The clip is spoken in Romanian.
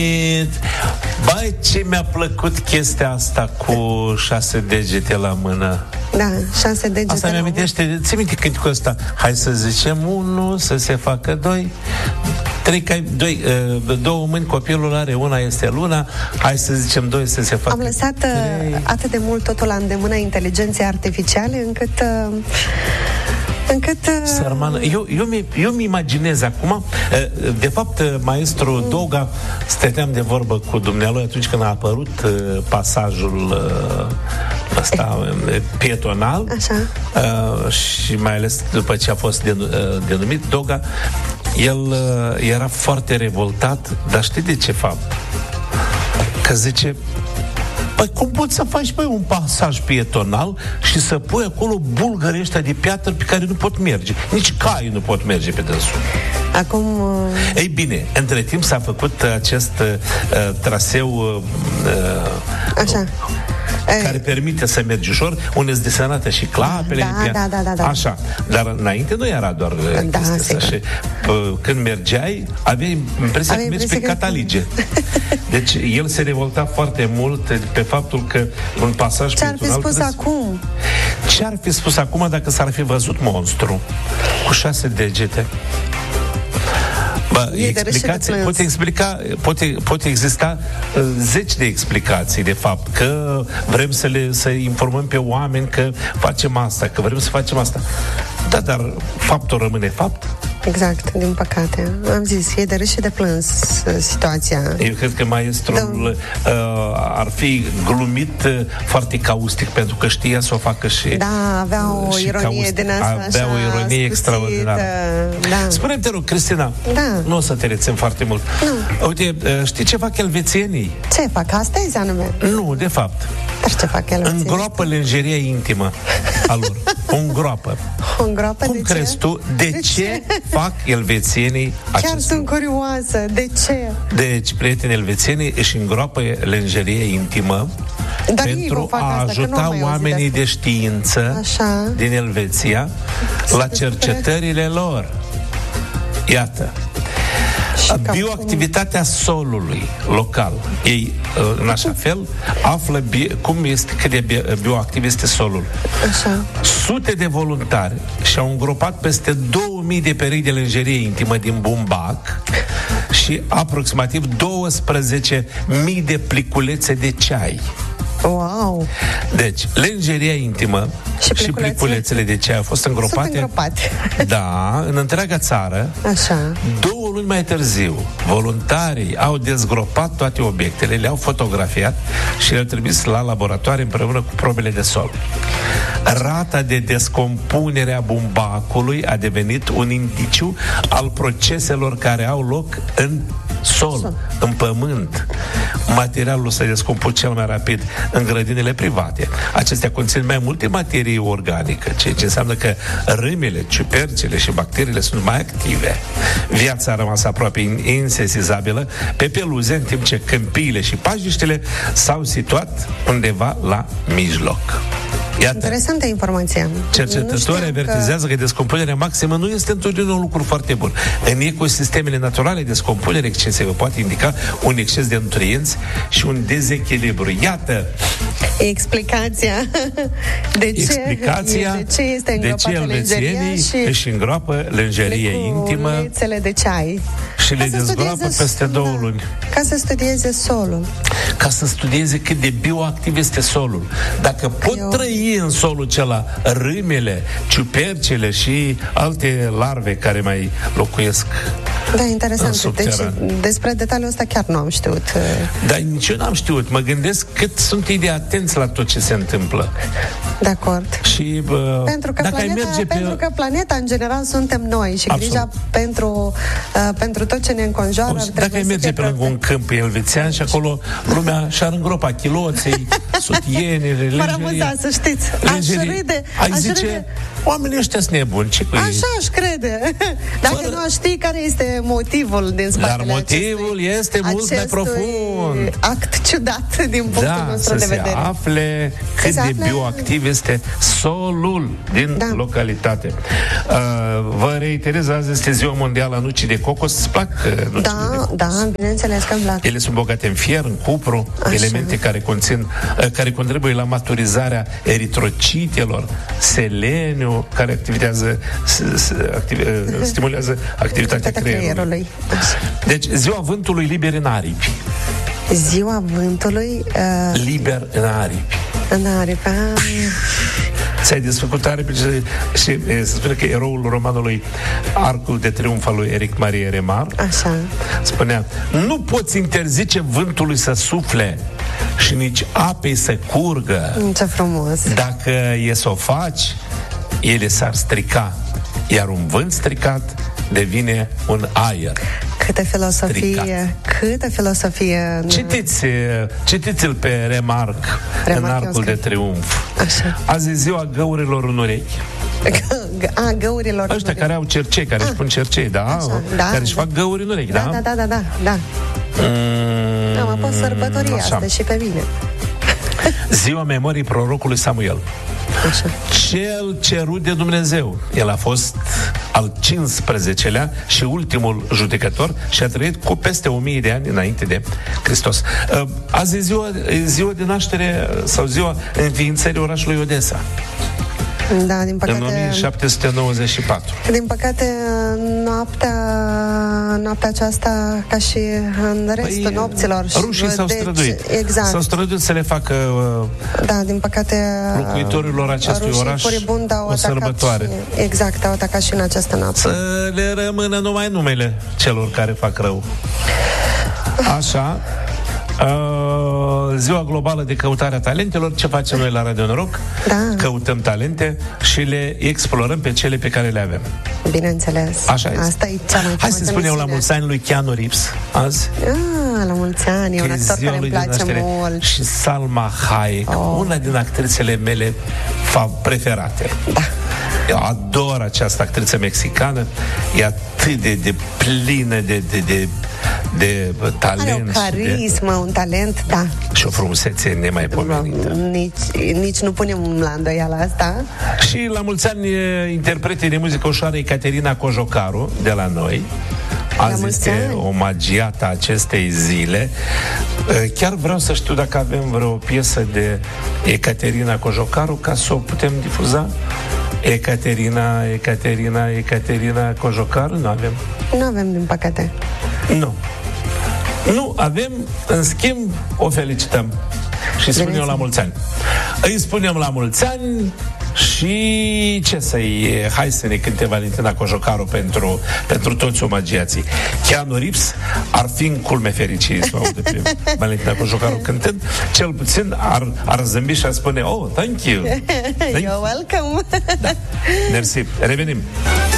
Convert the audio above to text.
Băi, ce mi-a plăcut chestia asta cu 6 degete la mână. Da, 6 degete. Asta mi-amintește, ți-mi minte cântecul ăsta. Hai să zicem 1, să se facă 2. 3, că ai 2 mâini, copilul are, una este luna. Hai să zicem 2, să se facă 3. Am lăsat atât de mult totul la îndemâna inteligenței artificiale, încât Sărmană. Eu mi imaginez acum, de fapt, maestru Doga, stăteam de vorbă cu dumnealui atunci când a apărut pasajul ăsta pietonal. Așa. Și mai ales după ce a fost denumit Doga, el era foarte revoltat, dar știi de ce fapt? Că zice, păi cum poți să faci, un pasaj pietonal și să pui acolo bulgări ăștia de piatră pe care nu pot merge? Nici cai nu pot merge pe dânsul. Acum... Ei bine, între timp s-a făcut acest traseu așa. Care permite să mergi ușor, unde îți desenate și clapele. Da. Așa. Dar înainte nu era doar chestia asta. Și când mergeai, aveai impresia că mergi pe catalige. Deci el se revolta foarte mult pe faptul că un pasaj ce-ar fi spus acum? Ce-ar fi spus acum dacă s-ar fi văzut monstru cu 6 degete? Pot exista zeci de explicații, de fapt, că vrem să informăm pe oameni că facem asta, că vrem să facem asta. Da, dar faptul rămâne fapt. Exact, din păcate. Am zis, e de râs și de plâns situația. Eu cred că maestrul ar fi glumit foarte caustic, pentru că știa să o facă și... Da, avea o ironie din asta. Avea o ironie extraordinară. Da. Spune-mi, te rog, Cristina, nu o să te rețin foarte mult. Nu. Uite, știi ce fac elvețienii? Ce fac? Astăzi, anume? Nu, de fapt. Dar ce fac elvețienii? Îngroapă lenjeria intimă a lor. O îngroapă. O îngroapă? Cum crezi tu? De ce fac elvețienii acest Chiar sunt curioasă. De ce? Deci, prieteni, elvețienii își îngroapă lenjeria intimă pentru a ajuta oamenii de știință din Elveția la cercetările lor. Iată. Bioactivitatea solului local. Ei, în așa fel, află cât de bioactiv este solul. Așa. Sute de voluntari și-au îngropat peste 2000 de perechi de lenjerie intimă din bumbac și aproximativ 12.000 de pliculețe de ceai. Wow! Deci, lenjeria intimă și pliculețele de ceai au fost îngropate. Da, în întreaga țară. Așa. 2 luni mai târziu, voluntarii au dezgropat toate obiectele, le-au fotografiat și le-au trimis la laboratoare împreună cu probele de sol. Rata de descompunere a bumbacului a devenit un indiciu al proceselor care au loc în sol, în pământ. Materialul se descompune cel mai rapid în grădinile private. Acestea conțin mai multe materie organică, ceea ce înseamnă că râmele, ciupercile și bacteriile sunt mai active. Viața a rămas aproape insesizabilă pe peluze, în timp ce câmpiile și pajiștele s-au situat undeva la mijloc. Iată. Interesantă informația. Cercetătorii avertizează că descompunerea maximă nu este întotdeauna un lucru foarte bun. În ecosistemele naturale, descompunerea excesivă poate indica un exces de nutrienți și un dezechilibru. Iată explicația de ce este îngropată lenjeria și își îngroapă lenjeria intimă de ceai și le dezgroapă peste 2 luni. Ca să studieze solul. Ca să studieze cât de bioactiv este solul. Dacă pot trăi în solul acela râmele, ciupercile și alte larve care mai locuiesc. Da, interesant. Deci, despre detaliul ăsta chiar nu am știut. Dar nici eu n-am știut. Mă gândesc cât sunt ei de atenți la tot ce se întâmplă. De acord. Și pentru că planeta, în general, suntem noi și grija pentru tot ce ne înconjoară. Dacă ai merge pe lângă un câmp elvețian și acolo lumea și-ar îngropa chiloței, sutienele, lenjeria. Să știți. Aș zice, oamenii ăștia sunt nebuni. Ce cu ei? Așa aș crede. Dacă nu aș ști care este motivul din spatele Dar motivul este mult mai profund. Act ciudat din punctul nostru de vedere. Să se afle cât de bioactiv este solul din localitate. Vă reiterez, azi este Ziua Mondială a Nucii de Cocos. Îți plac nucile de cocos? Da, bineînțeles că îmi plac. Ele sunt bogate în fier, în cupru, elemente care contribuie la maturizarea eritrocitelor, seleniu, care stimulează activitatea creierului. Deci, Ziua Vântului liber în aripi. Ziua Vântului liber în aripi. În aripi. Ți-ai desfăcut aripi și se spune că eroul romanului Arcul de Triunf al lui Eric Marie Remarque spunea: nu poți interzice vântului să sufle și nici apei să curgă. Ce frumos! Dacă e să o faci, ele s-ar strica, iar un vânt stricat devine un aer. Câtă filosofie. Citiți-l pe Remarque în Arcul de Triunf. Așa. Azi e ziua găurilor în urechi. Găurilor în ăștia care au cercei, care își pun cercei, care își fac găuri în urechi, da? Mă pot sărbători asta și pe mine. Ziua memoriei prorocului Samuel. Așa. Cel cerut de Dumnezeu. El a fost al 15-lea și ultimul judecător și a trăit cu peste 1000 de ani înainte de Hristos. Azi e ziua de naștere sau ziua înființării orașului Odessa. Da, din păcate... În 1794. Din păcate, noaptea aceasta, ca și în restul nopților... Rușii s-au străduit. Exact. S-au străduit să le facă din păcate... locuitorilor acestui oraș o sărbătoare. Exact, au atacat și în această noapte. Să le rămână numai numele celor care fac rău. Așa... Ziua globală de căutare a talentelor. Ce facem noi la Radio Noroc? Căutăm talente și le explorăm pe cele pe care le avem. Bineînțeles. Așa este. Asta e cea mai. Hai să spun eu la mulți ani lui Keanu Reeves azi. La mulți ani, e un actor care îmi place mult. Și Salma Hayek, una din actrițele mele preferate. Da. Eu ador această actriță mexicană. E atât de plină de talent. Are o carismă, un talent, și o frumusețe nemaipomenită. Nici nu punem la îndoială asta. Și la mulți ani interpretii de muzică ușoară Ecaterina Cojocaru de la noi. Azi este omagiata acestei zile. Chiar vreau să știu dacă avem vreo piesă de Ecaterina Cojocaru ca să o putem difuza. Ecaterina Cojocaru, nu avem. Nu avem, din păcate. Nu avem, în schimb, o felicităm și spunem la mulți ani. Îi spunem la mulți ani și hai să ne cânte Valentina Cojocaru pentru toți omagiații. Keanu Reeves ar fi în culme fericirii să audă pe Valentina Cojocaru cântând. Cel puțin ar zâmbi și ar spune: oh, thank you. You're welcome. Mersi. Revenim.